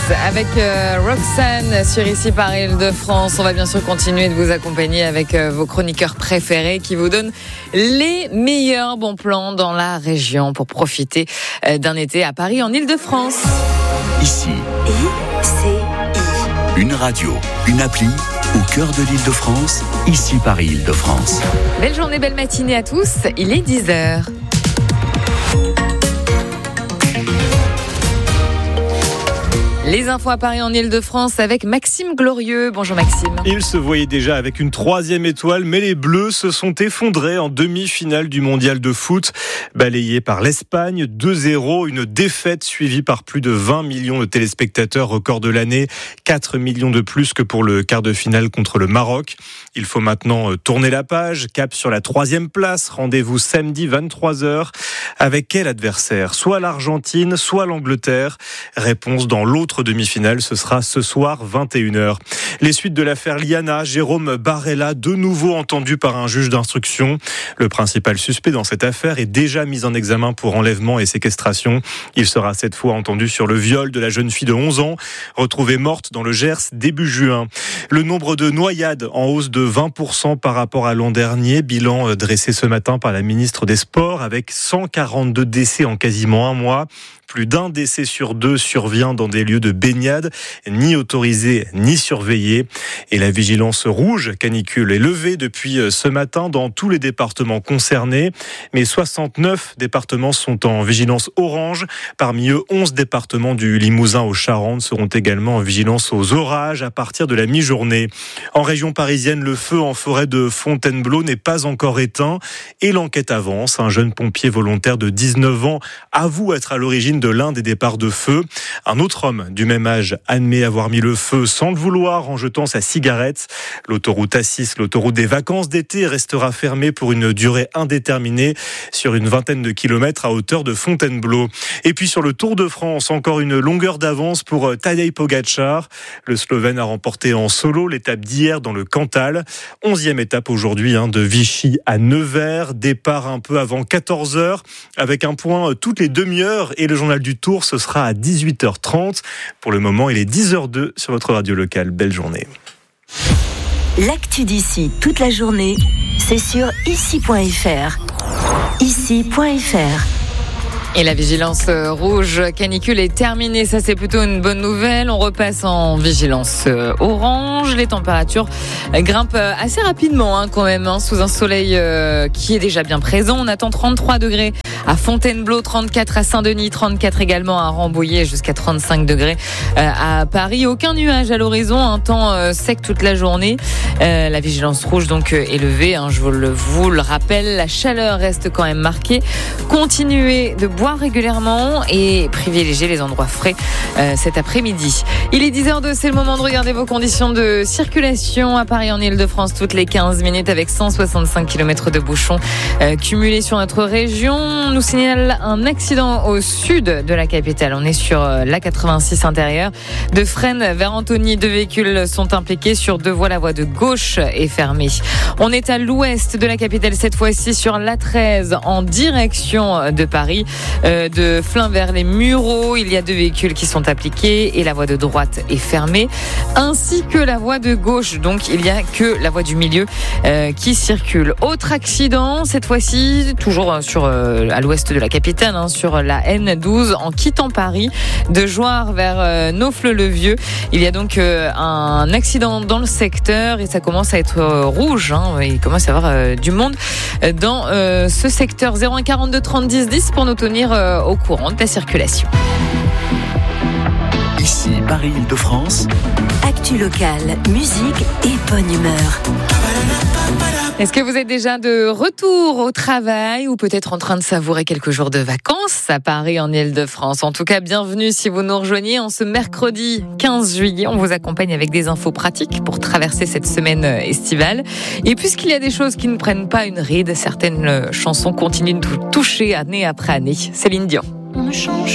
avec Roxane sur Ici Paris Île-de-France. On va bien sûr continuer de vous accompagner avec vos chroniqueurs préférés qui vous donnent les meilleurs bons plans dans la région pour profiter d'un été à Paris en Île-de-France. Ici, une radio, une appli au cœur de l'Île-de-France. Ici Paris Île-de-France. Belle journée, belle matinée à tous. Il est 10h. Les infos à Paris en Île-de-France avec Maxime Glorieux. Bonjour Maxime. Il se voyait déjà avec une 3e étoile, mais les Bleus se sont effondrés en demi-finale du mondial de foot. Balayés par l'Espagne, 2-0, une défaite suivie par plus de 20 millions de téléspectateurs, record de l'année, 4 millions de plus que pour le quart de finale contre le Maroc. Il faut maintenant tourner la page, cap sur la 3e place, rendez-vous samedi 23h. Avec quel adversaire ? Soit l'Argentine, soit l'Angleterre. Réponse dans l'autre demi-finale, ce sera ce soir 21h. Les suites de l'affaire Liana, Jérôme Barella, de nouveau entendu par un juge d'instruction. Le principal suspect dans cette affaire est déjà mis en examen pour enlèvement et séquestration. Il sera cette fois entendu sur le viol de la jeune fille de 11 ans, retrouvée morte dans le Gers début juin. Le nombre de noyades en hausse de 20% par rapport à l'an dernier. Bilan dressé ce matin par la ministre des Sports avec 142 décès en quasiment un mois. Plus d'un décès sur 2 survient dans des lieux de baignade, ni autorisés ni surveillés. Et la vigilance rouge canicule est levée depuis ce matin dans tous les départements concernés. Mais 69 départements sont en vigilance orange. Parmi eux, 11 départements du Limousin aux Charentes seront également en vigilance aux orages à partir de la mi-journée. En région parisienne, le feu en forêt de Fontainebleau n'est pas encore éteint et l'enquête avance. Un jeune pompier volontaire de 19 ans avoue être à l'origine de l'un des départs de feu. Un autre homme du même âge admet avoir mis le feu sans le vouloir en jetant sa cigarette. L'autoroute A6, l'autoroute des vacances d'été, restera fermée pour une durée indéterminée sur une vingtaine de kilomètres à hauteur de Fontainebleau. Et puis sur le Tour de France, encore une longueur d'avance pour Tadej Pogačar. Le Slovène a remporté en solo l'étape d'hier dans le Cantal. 11e étape aujourd'hui de Vichy à Nevers. Départ un peu avant 14h avec un point toutes les demi-heures et le journal du Tour, ce sera à 18h30. Pour le moment, il est 10h02 sur votre radio locale. Belle journée. L'actu d'ici toute la journée, c'est sur ici.fr. Ici.fr. Et la vigilance rouge canicule est terminée, ça c'est plutôt une bonne nouvelle. On repasse en vigilance orange. Les températures grimpent assez rapidement quand même, sous un soleil qui est déjà bien présent. On attend 33 degrés à Fontainebleau, 34 à Saint-Denis, 34 également à Rambouillet, jusqu'à 35 degrés à Paris. Aucun nuage à l'horizon, un temps sec toute la journée. La vigilance rouge donc est levée, je vous le rappelle. La chaleur reste quand même marquée. Continuez de boire régulièrement et privilégier les endroits frais cet après-midi. Il est 10h02, c'est le moment de regarder vos conditions de circulation à Paris en Île-de-France toutes les 15 minutes avec 165 km de bouchons cumulés sur notre région. Nous signale un accident au sud de la capitale. On est sur la 86 intérieure. De Fresnes vers Antony, 2 véhicules sont impliqués sur 2 voies. La voie de gauche est fermée. On est à l'ouest de la capitale cette fois-ci sur l'A13 en direction de Paris. De Flins vers les Mureaux, il y a 2 véhicules qui sont appliqués et la voie de droite est fermée, ainsi que la voie de gauche. Donc il n'y a que la voie du milieu qui circule. Autre accident, cette fois-ci toujours à l'ouest de la capitale, sur la N12 en quittant Paris, de Jouarre vers Naufle-le-Vieux. Il y a donc un accident dans le secteur et ça commence à être rouge. Il commence à y avoir du monde dans ce secteur. 01 42 30 10 10 pour nous tenir au courant de la circulation. Ici Paris Île-de-France. Actu locale, musique et bonne humeur. Est-ce que vous êtes déjà de retour au travail ou peut-être en train de savourer quelques jours de vacances à Paris en Île-de-France ? En tout cas, bienvenue si vous nous rejoignez en ce mercredi 15 juillet. On vous accompagne avec des infos pratiques pour traverser cette semaine estivale. Et puisqu'il y a des choses qui ne prennent pas une ride, certaines chansons continuent de nous toucher année après année. Céline Dion. On ne change